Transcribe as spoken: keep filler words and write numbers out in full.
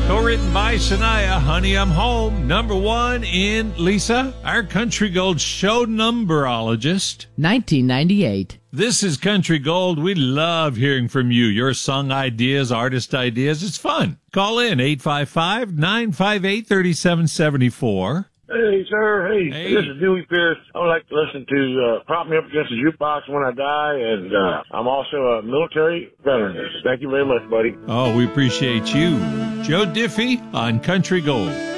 Co-written by Shania, Honey, I'm Home. Number one in, Lisa, our Country Gold show numberologist. nineteen ninety-eight. This is Country Gold. We love hearing from you. Your song ideas, artist ideas. It's fun. Call in eight five five, nine five eight, three seven seven four. Hey, sir. Hey, Hey. This is Dewey Pierce. I would like to listen to uh, Prop Me Up Against the Jukebox When I Die, and uh, I'm also a military veteran. Thank you very much, buddy. Oh, we appreciate you. Joe Diffie on Country Gold.